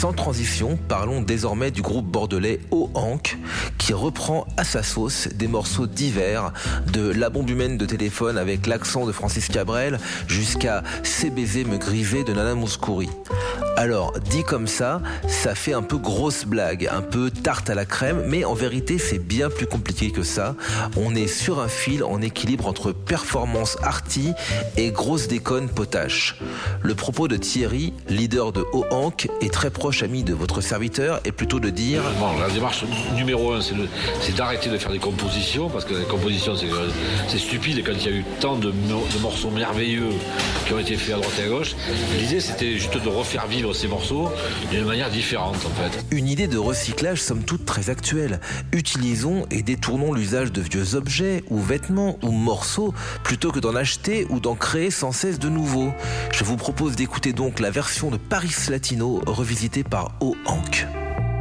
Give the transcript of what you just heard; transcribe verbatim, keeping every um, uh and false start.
Sans transition, parlons désormais du groupe bordelais Ohank, qui reprend à sa sauce des morceaux divers, de La bombe humaine de Téléphone avec l'accent de Francis Cabrel jusqu'à Ces baisers me grisaient de Nana Mouskouri. Alors, dit comme ça, ça fait un peu grosse blague, un peu tarte à la crème, mais en vérité, c'est bien plus compliqué que ça. On est sur un fil en équilibre entre performance arty et grosse déconne potache. Le propos de Thierry, leader de Ohank et très proche ami de votre serviteur, est plutôt de dire... Bon, la démarche numéro un, c'est, le, c'est d'arrêter de faire des compositions, parce que les compositions, c'est, c'est stupide quand il y a eu tant de, de morceaux merveilleux qui ont été faits à droite et à gauche. L'idée, c'était juste de refaire vivre ces morceaux d'une manière différente en fait. Une idée de recyclage somme toute très actuelle. Utilisons et détournons l'usage de vieux objets ou vêtements ou morceaux plutôt que d'en acheter ou d'en créer sans cesse de nouveaux. Je vous propose d'écouter donc la version de Paris Latino revisitée par Ohank.